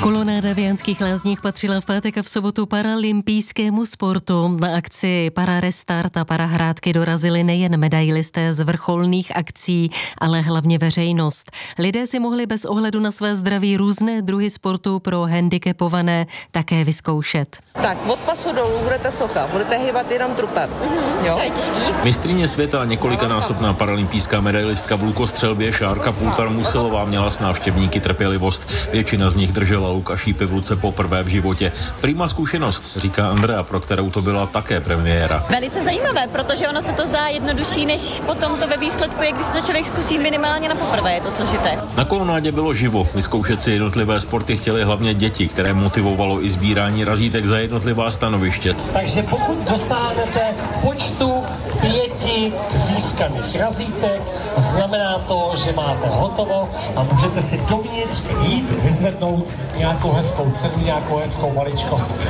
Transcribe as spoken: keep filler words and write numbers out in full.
Kolonáda v Jánských Lázních patřila v pátek a v sobotu paralympijskému sportu. Na akci Para Restart a Parahrádky dorazili nejen medailisté z vrcholných akcí, ale hlavně veřejnost. Lidé si mohli bez ohledu na své zdraví různé druhy sportu pro handicapované také vyzkoušet. Tak od pasu dolů budete socha, budete hýbat jenom trupem. Mm-hmm. Jo? To je těžký. Mistryně světa a několikanásobná paralympijská medailistka v lukostřelbě Šárka Pultar-Musilová měla s návštěvníky trpělivost. Většina z nich držela luk a šípy v ruce poprvé v životě. Prima zkušenost, říká Andrea, pro kterou to byla také premiéra. Velice zajímavé, protože ono se to zdá jednodušší, než potom to ve výsledku je, když se to člověk zkusí minimálně na poprvé, je to složité. Na kolonádě bylo živo. Vyzkoušet si jednotlivé sporty chtěli hlavně děti, které motivovalo i sbírání razítek za jednotlivá stanoviště. Takže pokud dosáhnete počtu pěti získaných razítek, znamená to, že máte hotovo a můžete si dovnitř jít vyzvednout nějakou hezkou cenu, nějakou hezkou maličkost.